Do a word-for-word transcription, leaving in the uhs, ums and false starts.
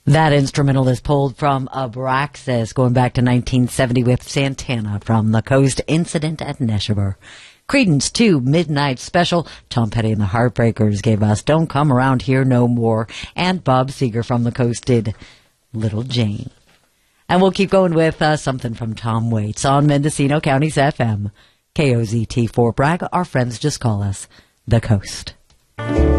That instrumental is pulled from Abraxas, going back to nineteen seventy with Santana from the Coast, Incident at Neshaber. Creedence two, Midnight Special. Tom Petty and the Heartbreakers gave us Don't Come Around Here No More. And Bob Seger from the Coast did Little Jane. And we'll keep going with uh, something from Tom Waits on Mendocino County's F M. K O Z T Fort Bragg. Our friends just call us The Coast.